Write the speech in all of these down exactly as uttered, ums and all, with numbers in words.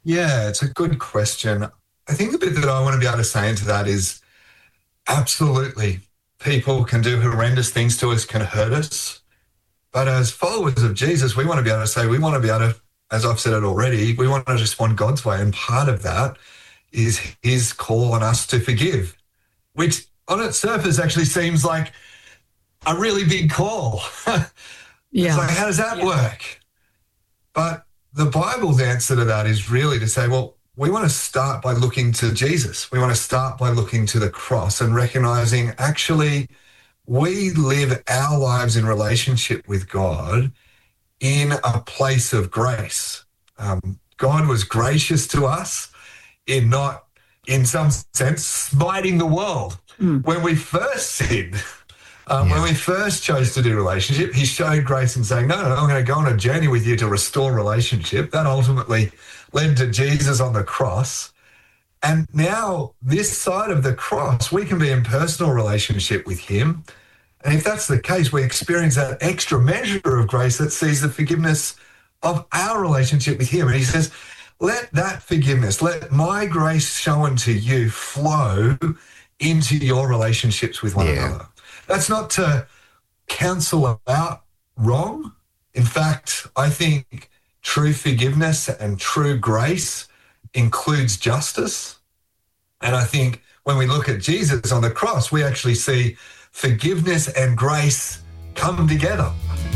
Yeah, it's a good question. I think the bit that I want to be able to say into that is absolutely people can do horrendous things to us, can hurt us. But as followers of Jesus, we want to be able to say, we want to be able to, as I've said it already, we want to respond God's way. And part of that is his call on us to forgive, which on its surface actually seems like a really big call. Yeah. It's like, how does that yeah. work? But the Bible's answer to that is really to say, well, we want to start by looking to Jesus. We want to start by looking to the cross and recognizing actually we live our lives in relationship with God in a place of grace. Um, God was gracious to us in not, in some sense, smiting the world. Mm. When we first sinned, um, yeah. when we first chose to do relationship, he showed grace in saying, no, no, I'm going to go on a journey with you to restore relationship. That ultimately led to Jesus on the cross. And now this side of the cross, we can be in personal relationship with him. And if that's the case, we experience that extra measure of grace that sees the forgiveness of our relationship with him. And he says, let that forgiveness, let my grace shown to you flow into your relationships with one yeah. another. That's not to cancel out wrong. In fact, I think true forgiveness and true grace includes justice. And I think when we look at Jesus on the cross, we actually see forgiveness and grace come together.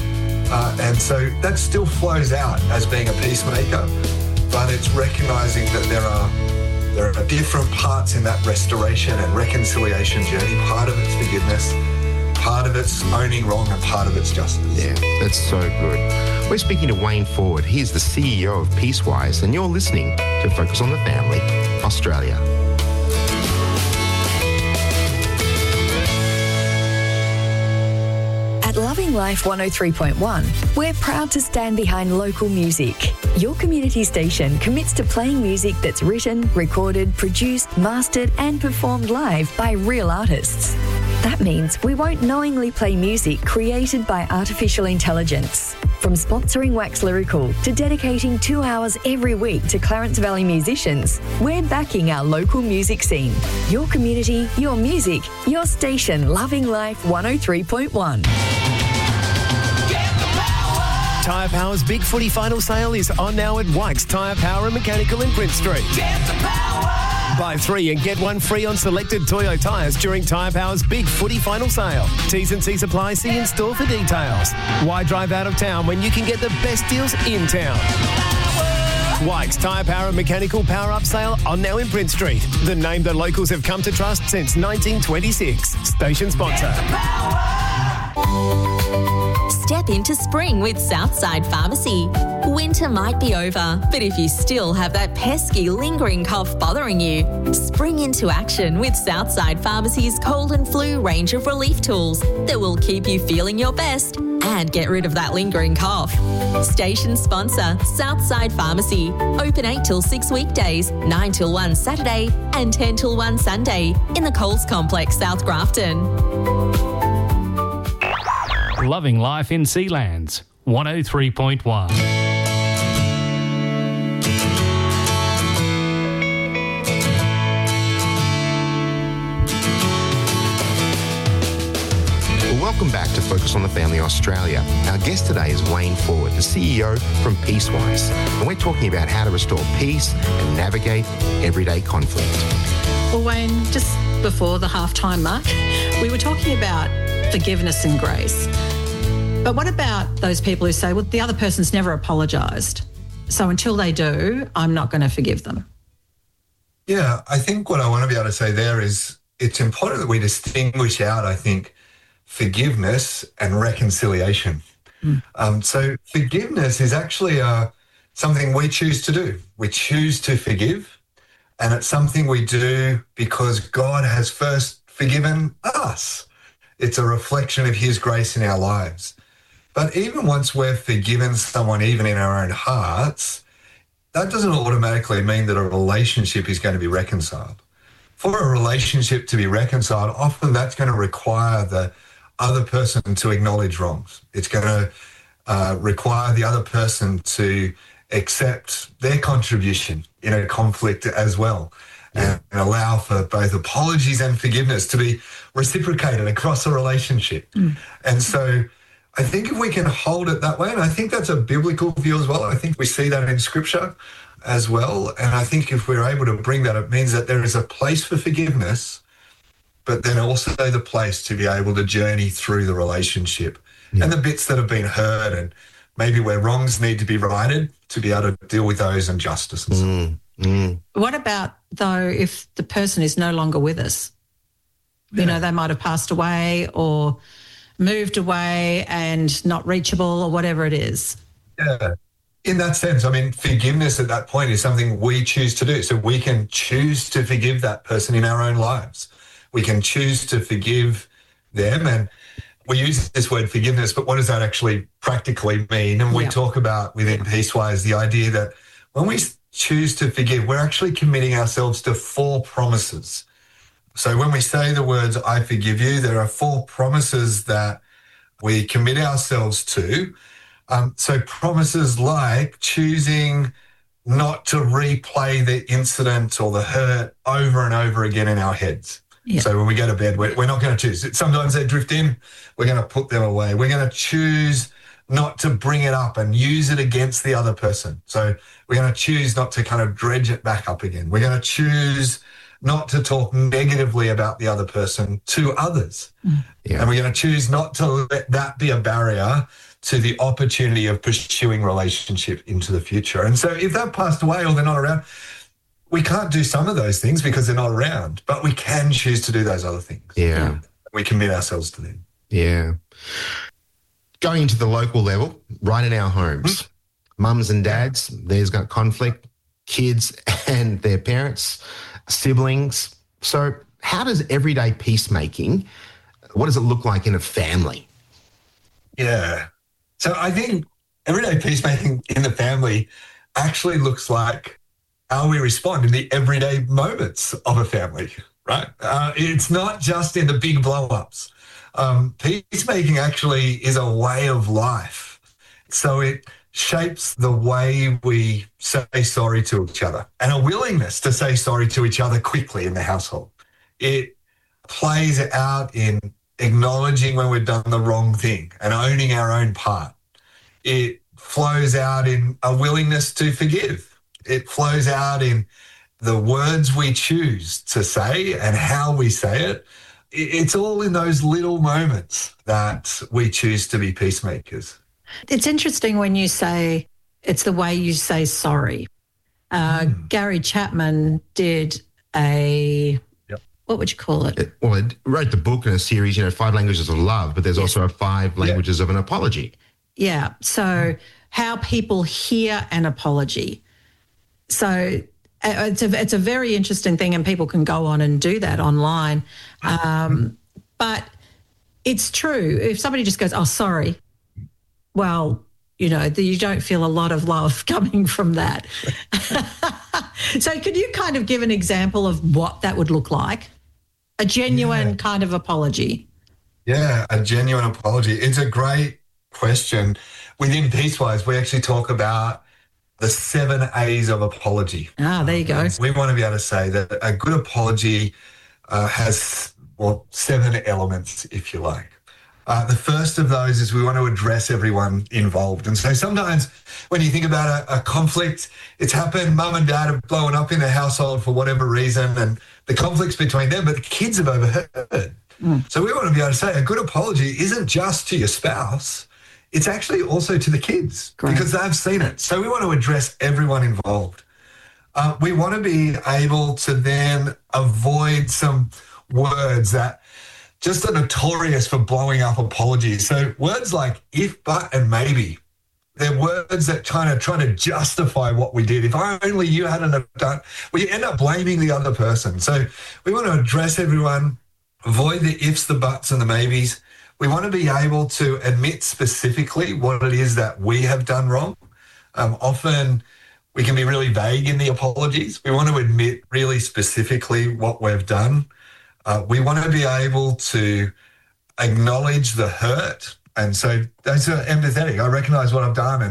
Uh, and so that still flows out as being a peacemaker, but it's recognizing that there are there are different parts in that restoration and reconciliation journey. Part of it's forgiveness, part of it's owning wrong, and part of it's justice. Yeah, that's so good. We're speaking to Wayne Ford. He's the C E O of Peacewise, and you're listening to Focus on the Family, Australia. Loving Life one oh three point one, we're proud to stand behind local music. Your community station commits to playing music that's written, recorded, produced, mastered and performed live by real artists. That means we won't knowingly play music created by artificial intelligence. From sponsoring Wax Lyrical to dedicating two hours every week to Clarence Valley musicians, we're backing our local music scene. Your community, your music, your station, Loving Life one oh three point one. Tyre Power's Big Footy Final Sale is on now at Wykes Tyre Power and Mechanical in Prince Street. Get the power! Buy three and get one free on selected Toyo tyres during Tyre Power's Big Footy Final Sale. T's and C's apply. See in store for details. Why drive out of town when you can get the best deals in town? Wykes Tyre Power and Mechanical Power Up Sale on now in Prince Street. The name that locals have come to trust since nineteen twenty-six. Station sponsor. Step into spring with Southside Pharmacy. Winter might be over, but if you still have that pesky lingering cough bothering you, spring into action with Southside Pharmacy's cold and flu range of relief tools that will keep you feeling your best and get rid of that lingering cough. Station sponsor, Southside Pharmacy. Open eight till six weekdays, nine till one Saturday and ten till one Sunday in the Coles Complex, South Grafton. Loving Life in Sealands, one oh three point one. Well, welcome back to Focus on the Family Australia. Our guest today is Wayne Ford, the C E O from Peacewise, and we're talking about how to restore peace and navigate everyday conflict. Well, Wayne, just before the halftime mark, we were talking about forgiveness and grace. But what about those people who say, well, the other person's never apologised, so until they do, I'm not going to forgive them? Yeah, I think what I want to be able to say there is it's important that we distinguish out, I think, forgiveness and reconciliation. Mm. Um, so forgiveness is actually uh, something we choose to do. We choose to forgive, and it's something we do because God has first forgiven us. It's a reflection of his grace in our lives. But even once we've forgiven someone, even in our own hearts, that doesn't automatically mean that a relationship is going to be reconciled. For a relationship to be reconciled, often that's going to require the other person to acknowledge wrongs. It's going to uh, require the other person to accept their contribution in a conflict as well, yeah. and allow for both apologies and forgiveness to be reciprocated across a relationship. Mm. And so I think if we can hold it that way, and I think that's a biblical view as well, I think we see that in Scripture as well. And I think if we're able to bring that, it means that there is a place for forgiveness, but then also the place to be able to journey through the relationship yeah. and the bits that have been hurt and maybe where wrongs need to be righted, to be able to deal with those and justice and so on. Mm, mm. What about, though, if the person is no longer with us? Yeah. You know, they might have passed away or moved away and not reachable or whatever it is. Yeah. In that sense, I mean, forgiveness at that point is something we choose to do. So we can choose to forgive that person in our own lives. We can choose to forgive them. And we use this word forgiveness, but what does that actually practically mean? And we yeah. talk about within Peacewise the idea that when we choose to forgive, we're actually committing ourselves to four promises. So when we say the words, I forgive you, there are four promises that we commit ourselves to. Um, so promises like choosing not to replay the incident or the hurt over and over again in our heads. Yeah. So when we go to bed, we're, we're not going to choose. Sometimes they drift in, we're going to put them away. We're going to choose not to bring it up and use it against the other person. So we're going to choose not to kind of dredge it back up again. We're going to choose not to talk negatively about the other person to others. Yeah. And we're going to choose not to let that be a barrier to the opportunity of pursuing relationship into the future. And so if they've passed away or they're not around, we can't do some of those things because they're not around, but we can choose to do those other things. Yeah. We commit ourselves to them. Yeah. Going into the local level, right in our homes, mm-hmm. mums and dads, there's got conflict, kids and their parents, siblings. So how does everyday peacemaking, what does it look like in a family? Yeah. So I think everyday peacemaking in the family actually looks like how we respond in the everyday moments of a family, right? Uh, it's not just in the big blow-ups. Um, peacemaking actually is a way of life. So it shapes the way we say sorry to each other and a willingness to say sorry to each other quickly in the household. It plays out in acknowledging when we've done the wrong thing and owning our own part. It flows out in a willingness to forgive. It flows out in the words we choose to say and how we say it. It's all in those little moments that we choose to be peacemakers. It's interesting when you say it's the way you say sorry. Uh, mm. Gary Chapman did a, yep. what would you call it? it? Well, it wrote the book in a series, you know, Five Languages of Love, but there's yes. also a Five Languages yeah. of an Apology. Yeah, so mm. how people hear an apology. So it's a, it's a very interesting thing, and people can go on and do that online. Um, but it's true. If somebody just goes, oh, sorry, well, you know, you don't feel a lot of love coming from that. So could you kind of give an example of what that would look like? A genuine yeah. kind of apology. Yeah, a genuine apology. It's a great question. Within Peacewise, we actually talk about the seven A's of apology. Ah, there you go. We want to be able to say that a good apology uh, has, well, seven elements, if you like. Uh, the first of those is we want to address everyone involved. And so sometimes when you think about a, a conflict, it's happened, mum and dad have blown up in the household for whatever reason, and the conflict's between them, but the kids have overheard. Mm. So we want to be able to say a good apology isn't just to your spouse, it's actually also to the kids. Great. Because they've seen it. So we want to address everyone involved. Uh, we want to be able to then avoid some words that just are notorious for blowing up apologies. So words like if, but, and maybe, they're words that kind of trying to justify what we did. If only you hadn't have done, we end up blaming the other person. So we want to address everyone, avoid the ifs, the buts, and the maybes. We want to be able to admit specifically what it is that we have done wrong. Um, often we can be really vague in the apologies. We want to admit really specifically what we've done. Uh, we want to be able to acknowledge the hurt. And so those are empathetic. I recognise what I've done and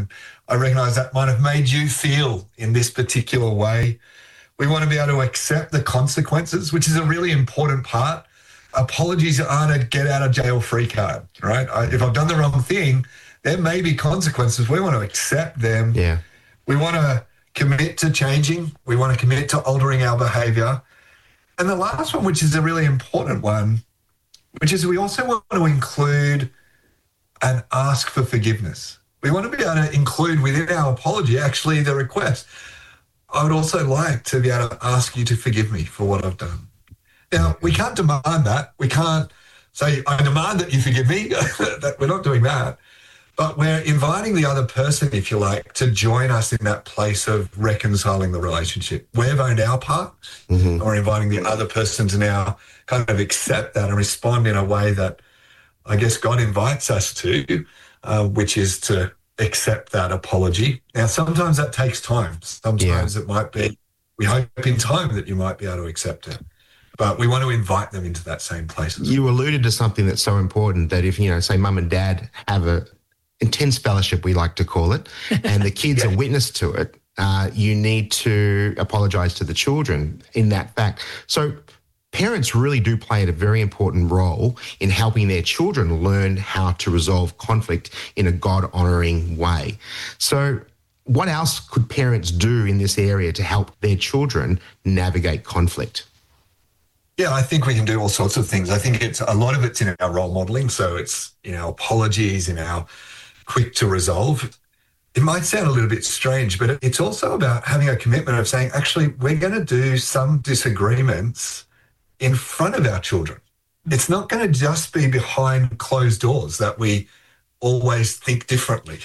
I recognize that might have made you feel in this particular way. We want to be able to accept the consequences, which is a really important part. Apologies aren't a get out of jail free card, right? I, if I've done the wrong thing, there may be consequences. We want to accept them. Yeah. We want to commit to changing. We want to commit to altering our behavior. And the last one, which is a really important one, which is we also want to include and ask for forgiveness. We want to be able to include within our apology actually the request. I would also like to be able to ask you to forgive me for what I've done. Now, we can't demand that. We can't say, I demand that you forgive me. That we're not doing that. But we're inviting the other person, if you like, to join us in that place of reconciling the relationship. We've owned our part, mm-hmm. and we're inviting the other person to now kind of accept that and respond in a way that I guess God invites us to, uh, which is to accept that apology. Now, sometimes that takes time. Sometimes yeah. it might be, we hope in time that you might be able to accept it. But we want to invite them into that same place. You alluded to something that's so important, that if, you know, say mum and dad have a intense fellowship, we like to call it, and the kids yeah. are witness to it, uh, you need to apologise to the children in that fact. So parents really do play a very important role in helping their children learn how to resolve conflict in a God-honouring way. So what else could parents do in this area to help their children navigate conflict? Yeah, I think we can do all sorts of things. I think it's a lot of it's in our role modelling. So it's in our apologies, in our quick to resolve. It might sound a little bit strange, but it's also about having a commitment of saying, actually, we're going to do some disagreements in front of our children. It's not going to just be behind closed doors that we always think differently.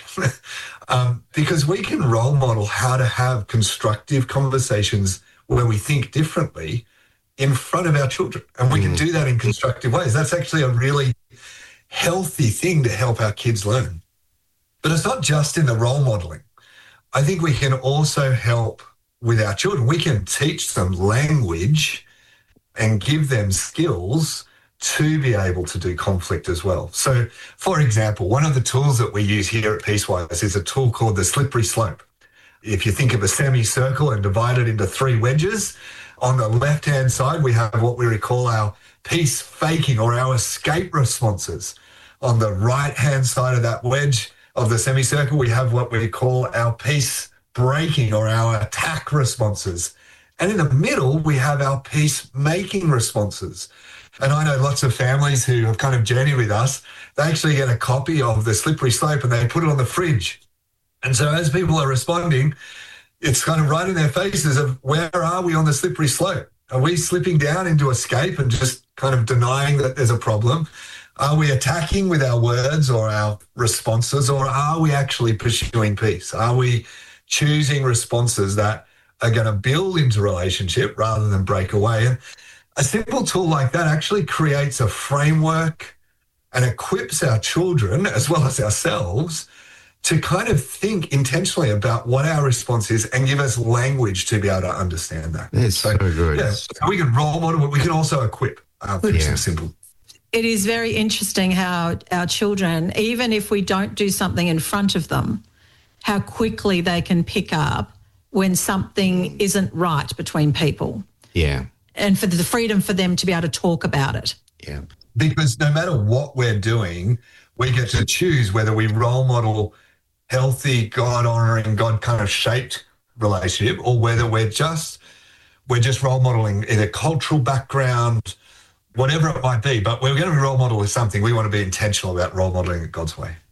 um, because we can role model how to have constructive conversations when we think differently in front of our children. And we mm. can do that in constructive ways. That's actually a really healthy thing to help our kids learn. But it's not just in the role modeling. I think we can also help with our children. We can teach them language and give them skills to be able to do conflict as well. So, for example, one of the tools that we use here at Peacewise is a tool called the slippery slope. If you think of a semicircle and divide it into three wedges, on the left-hand side, we have what we call our peace faking or our escape responses. On the right-hand side of that wedge of the semicircle, we have what we call our peace breaking or our attack responses. And in the middle, we have our peace-making responses. And I know lots of families who have kind of journeyed with us, they actually get a copy of the slippery slope and they put it on the fridge. And so as people are responding, it's kind of right in their faces of where are we on the slippery slope? Are we slipping down into escape and just kind of denying that there's a problem? Are we attacking with our words or our responses, or are we actually pursuing peace? Are we choosing responses that are going to build into relationship rather than break away? And a simple tool like that actually creates a framework and equips our children as well as ourselves to kind of think intentionally about what our response is and give us language to be able to understand that. It's so, so good. Yeah, so we can role model, but we can also equip. Uh, yeah. Simple. It is very interesting how our children, even if we don't do something in front of them, how quickly they can pick up when something isn't right between people. Yeah. And for the freedom for them to be able to talk about it. Yeah. Because no matter what we're doing, we get to choose whether we role model healthy, God-honouring, God kind of shaped relationship, or whether we're just we're just role modeling either cultural background, whatever it might be. But we're going to be role model with something. We want to be intentional about role modeling it God's way.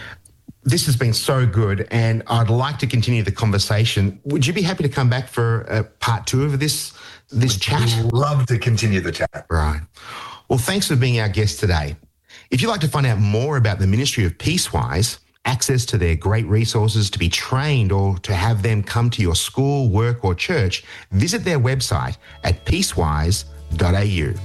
This has been so good, and I'd like to continue the conversation. Would you be happy to come back for uh, part two of this this chat? Love to continue the chat. Right. Well, thanks for being our guest today. If you'd like to find out more about the ministry of Peacewise, access to their great resources, to be trained, or to have them come to your school, work or church, visit their website at peacewise dot a u.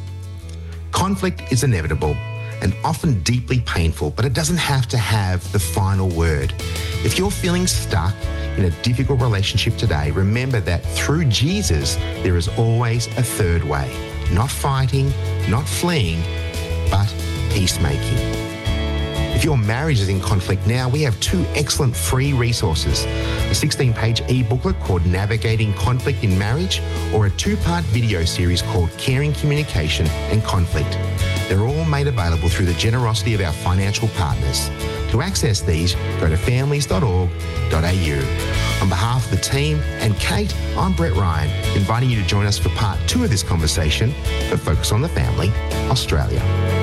Conflict is inevitable and often deeply painful, but it doesn't have to have the final word. If you're feeling stuck in a difficult relationship today, remember that through Jesus, there is always a third way. Not fighting, not fleeing, but peacemaking. If your marriage is in conflict now, we have two excellent free resources. A sixteen-page e-booklet called Navigating Conflict in Marriage, or a two-part video series called Caring Communication and Conflict. They're all made available through the generosity of our financial partners. To access these, go to families dot org dot a u. On behalf of the team and Kate, I'm Brett Ryan, inviting you to join us for part two of this conversation for Focus on the Family, Australia.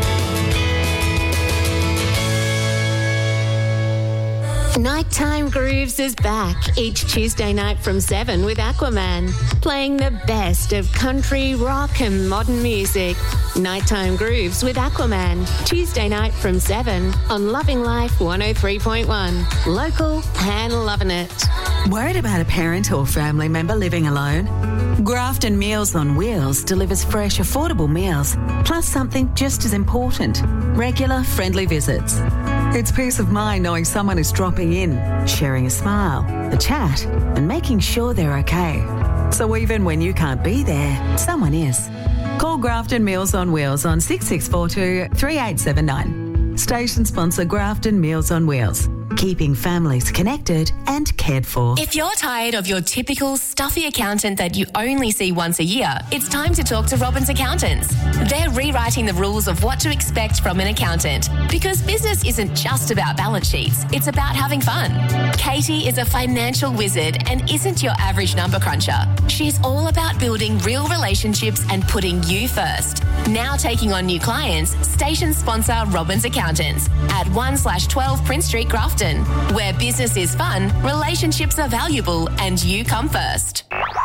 Nighttime Grooves is back each Tuesday night from seven with Aquaman, playing the best of country, rock and modern music. Nighttime Grooves with Aquaman, Tuesday night from seven on Loving Life one oh three point one. Local and loving it. Worried about a parent or family member living alone? Grafton Meals on Wheels delivers fresh, affordable meals, plus something just as important, regular, friendly visits. It's peace of mind knowing someone is dropping in, sharing a smile, a chat, and making sure they're okay. So even when you can't be there, someone is. Call Grafton Meals on Wheels on six six four two, three eight seven nine. Station sponsor Grafton Meals on Wheels. Keeping families connected and cared for. If you're tired of your typical stuffy accountant that you only see once a year, it's time to talk to Robbins Accountants. They're rewriting the rules of what to expect from an accountant, because business isn't just about balance sheets, it's about having fun. Katie is a financial wizard and isn't your average number cruncher. She's all about building real relationships and putting you first. Now taking on new clients, station sponsor Robbins Accountants at one slash twelve Prince Street, Grafton, where business is fun, relationships are valuable, and you come first.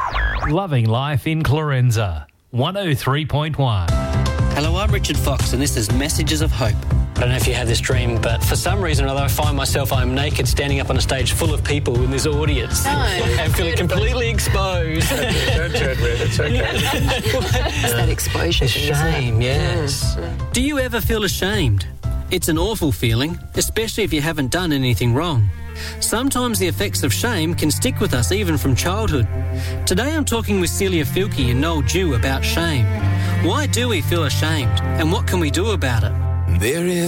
Loving Life in Clorenza, one oh three point one. Hello, I'm Richard Fox, and this is Messages of Hope. I don't know if you have this dream, but for some reason or other, I find myself, I'm naked, standing up on a stage full of people in this audience. No, and feeling completely exposed. Don't turn red, it's okay. It's that exposure. It's shame, yes. Mm. Do you ever feel ashamed? It's an awful feeling, especially if you haven't done anything wrong. Sometimes the effects of shame can stick with us even from childhood. Today I'm talking with Celia Filkey and Noel Dew about shame. Why do we feel ashamed, and what can we do about it? There is